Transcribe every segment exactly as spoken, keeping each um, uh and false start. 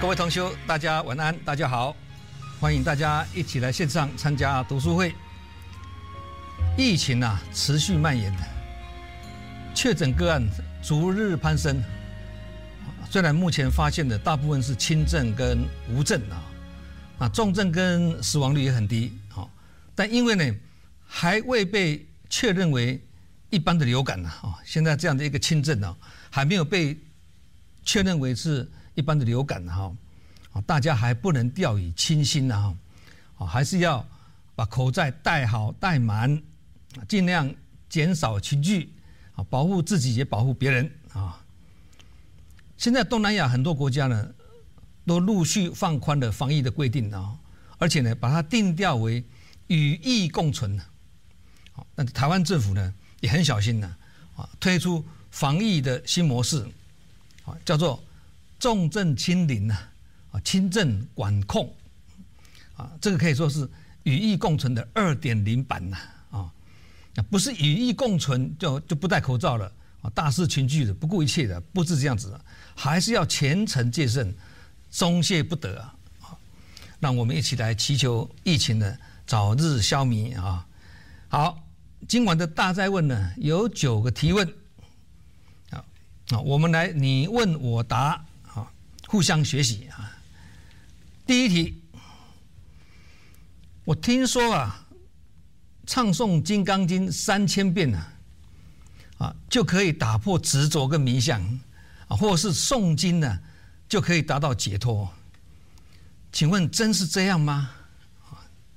各位同修，大家晚安，大家好，欢迎大家一起来线上参加读书会。疫情啊持续蔓延，确诊个案逐日攀升。虽然目前发现的大部分是轻症跟无症啊，啊重症跟死亡率也很低啊，但因为呢还未被确认为一般的流感呢啊，现在这样的一个轻症啊还没有被确认为是一般的流感哈，啊大家还不能掉以轻心啊，啊还是要把口罩戴好戴满，尽量减少群聚啊，保护自己也保护别人啊。现在东南亚很多国家呢，都陆续放宽了防疫的规定啊，而且呢，把它定调为与疫共存。好，那台湾政府呢也很小心呢，啊，推出防疫的新模式，啊，叫做重症清零啊，啊，轻症管控，啊，这个可以说是与疫共存的二点零版呐，啊，不是与疫共存就就不戴口罩了。大肆群聚的，不顾一切的，不是这样子的，还是要虔诚戒慎，松懈不得啊！让我们一起来祈求疫情呢早日消弭啊！好，今晚的大哉问呢有九个提问，啊啊，我们来你问我答啊，互相学习啊。第一题，我听说啊，唱诵《金刚经》三千遍啊。啊，就可以打破执着跟迷相，啊，或是诵经呢，就可以达到解脱。请问真是这样吗？《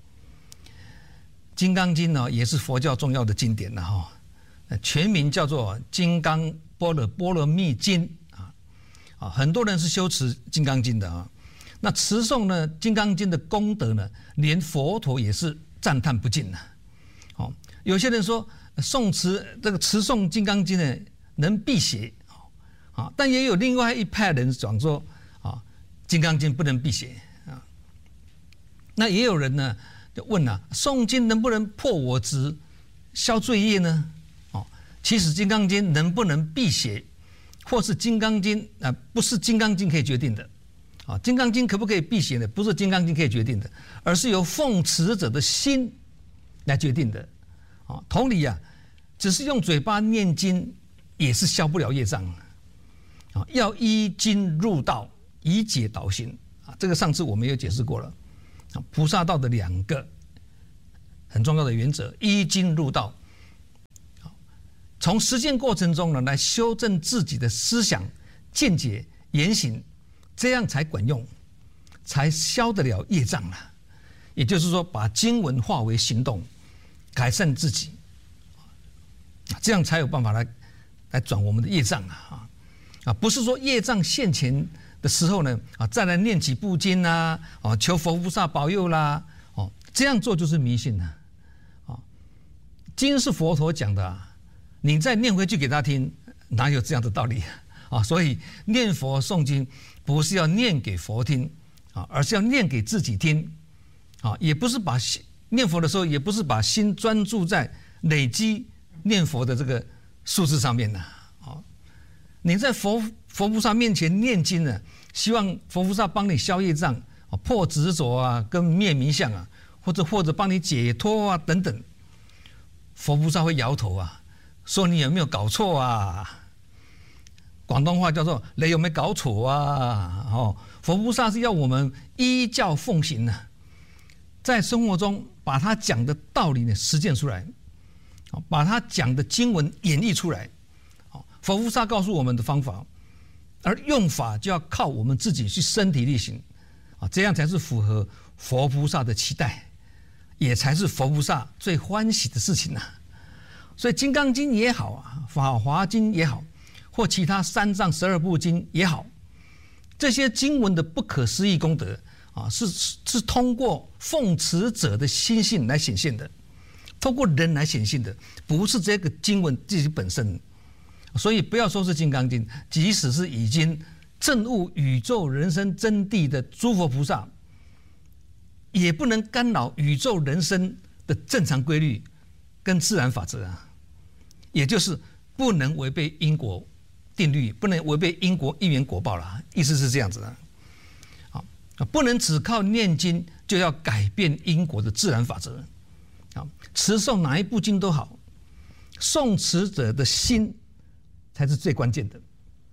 金刚经》呢，也是佛教重要的经典了哈，全名叫做《金刚般若波罗蜜经》啊啊，很多人是修持《金刚经》的啊。那持诵呢，《金刚经》的功德呢，连佛陀也是赞叹不尽的。哦，有些人说。诵持这个持诵《金刚经》呢，能辟邪啊，但也有另外一派人讲说啊，《金刚经》不能辟邪啊。那也有人呢就问啊，诵经能不能破我执、消罪业呢？哦，其实《金刚经》能不能辟邪，或是《金刚经》啊，不是《金刚经》可以决定的啊，《金刚经》可不可以辟邪呢？不是《金刚经》可以决定的，而是由奉持者的心来决定的。啊，同理啊，只是用嘴巴念经也是消不了业障啊，要依经入道，以解导心啊。这个上次我们也解释过了啊，菩萨道的两个很重要的原则：依经入道，从实践过程中呢来修正自己的思想、见解、言行，这样才管用，才消得了业障了。也就是说，把经文化为行动。改善自己，这样才有办法来来转我们的业障啊啊！不是说业障现前的时候呢啊，再来念几部经啦，哦，求佛菩萨保佑啦，哦，这样做就是迷信了啊！经是佛陀讲的啊，你再念回去给他听，哪有这样的道理啊？所以念佛诵经不是要念给佛听啊，而是要念给自己听啊，也不是把念佛的时候，也不是把心专注在累积念佛的这个数字上面呢。啊，你在佛佛菩萨面前念经呢，希望佛菩萨帮你消业障、破执着啊，跟灭迷相啊，或者或者帮你解脱啊等等。佛菩萨会摇头啊，说你有没有搞错啊？广东话叫做你有没有搞错啊？哦，佛菩萨是要我们依教奉行呢、啊，在生活中。把他讲的道理呢实践出来，把他讲的经文演绎出来，佛菩萨告诉我们的方法，而用法就要靠我们自己去身体力行，啊，这样才是符合佛菩萨的期待，也才是佛菩萨最欢喜的事情呐、啊。所以《金刚经》也好啊，《法华经》也好，或其他三藏十二部经也好，这些经文的不可思议功德。啊，是是通过奉持者的心性来显现的，通过人来显现的，不是这个经文自己本身。所以不要说是《金刚经》，即使是已经证悟宇宙人生真谛的诸佛菩萨，也不能干扰宇宙人生的正常规律跟自然法则啊，也就是不能违背因果定律，不能违背因果因缘果报了。意思是这样子的。 啊，不能只靠念经就要改变因果的自然法则。啊，持诵哪一部经都好，诵持者的心才是最关键的。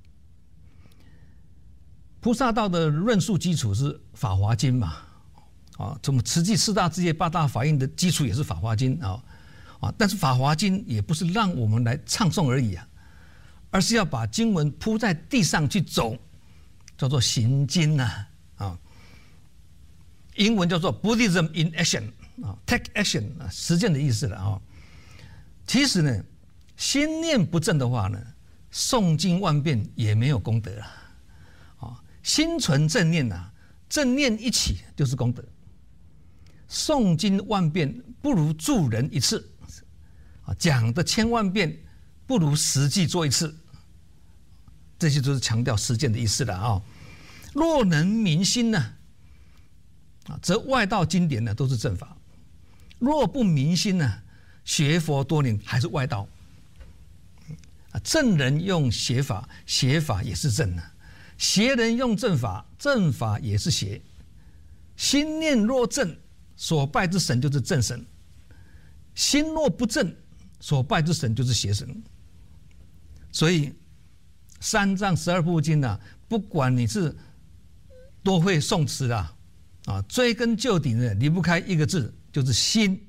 菩萨道的论述基础是《法华经》嘛，啊，怎么慈济四大智业八大法印的基础也是《法华经》啊，啊，但是《法华经》也不是让我们来唱诵而已啊，而是要把经文铺在地上去走，叫做行经呐，啊，英文叫做 Buddhism in action 啊 ，take action 啊，实践的意思了啊。其实呢，心念不正的话呢，诵经万遍也没有功德啊。心存正念呐、啊，正念一起就是功德。诵经万遍不如助人一次，啊，讲的千万遍不如实际做一次。这些都是强调实践的意思了啊。若能明心呢，啊，则外道经典呢都是正法；若不明心呢，学佛多年还是外道。啊，正人用邪法，邪法也是正的。邪人用正法，正法也是邪。心念若正，所拜之神就是正神；心若不正，所拜之神就是邪神。所以三藏十二部经呢、啊，不管你是多会诵持啊，啊，追根究底呢，离不开一个字，就是心。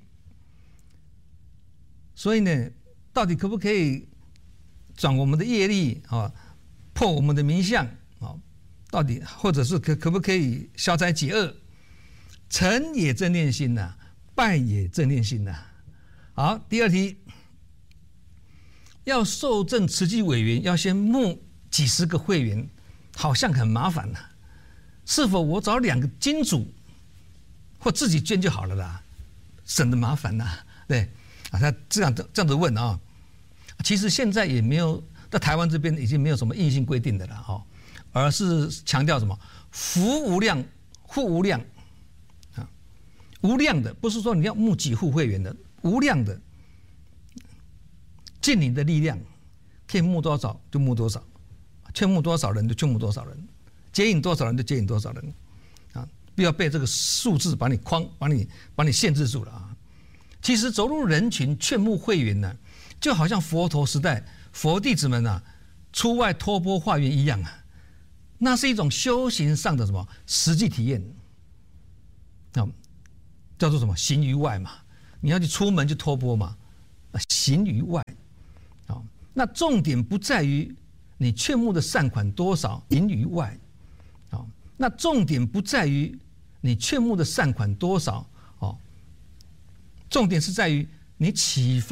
所以呢，到底可不可以转我们的业力啊，破我们的迷相？到底或者是可可不可以消灾解厄？成也正念心呐、啊，败也正念心呐、啊。好，第二题，要受证慈济委员，要先募几十个会员，好像很麻烦呐、啊。是否我找两个金主，或自己捐就好了啦，省得麻烦呐、啊？对啊，他这样这样子问啊。其实现在也没有，在台湾这边已经没有什么硬性规定的了哈。而是强调什么？福无量，户无量，啊，无量的不是说你要募几户会员的，无量的，尽你的力量，可以募多少就募多少，劝募多少人就劝募多少人，接引多少人就接引多少人，啊，不要被这个数字把你框，把你把你限制住了啊。其实走入人群劝募会员呢，就好像佛陀时代佛弟子们啊出外托钵化缘一样啊。那是一种修行上的什么实际体验，啊，叫做什么行于外嘛？你要去出门去托钵嘛，行于外，啊，那重点不在于你劝募的善款多少，行于外，啊，那重点不在于你劝募的善款多少，哦，重点是在于你启发。